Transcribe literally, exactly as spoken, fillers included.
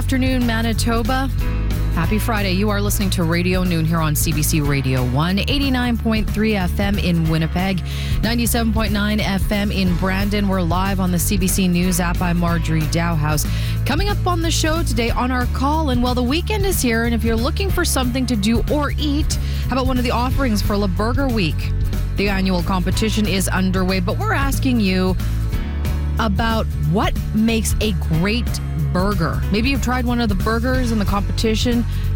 afternoon, Manitoba. Happy Friday. You are listening to Radio Noon here on C B C Radio one, eighty-nine point three F M in Winnipeg, ninety-seven point nine F M in Brandon. We're live on the C B C News app. I'm Marjorie Dowhouse. Coming up on the show today on our call, and well, the weekend is here, and if you're looking for something to do or eat, how about one of the offerings for La Burger Week? The annual competition is underway, but we're asking you about what makes a great burger. Maybe you've tried one of the burgers in the competition.